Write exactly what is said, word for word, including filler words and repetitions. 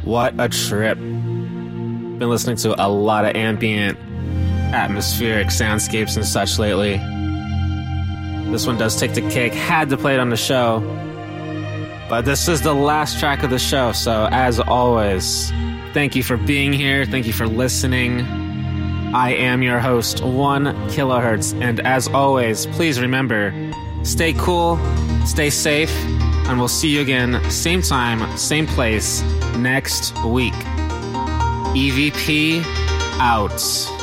What a trip. Been listening to a lot of ambient, atmospheric soundscapes and such lately. This one does take the cake. Had to play it on the show. But this is the last track of the show, so as always, thank you for being here. Thank you for listening. I am your host, One Kilohertz, and as always, please remember, stay cool, stay safe, and we'll see you again, same time, same place, next week. E V P out.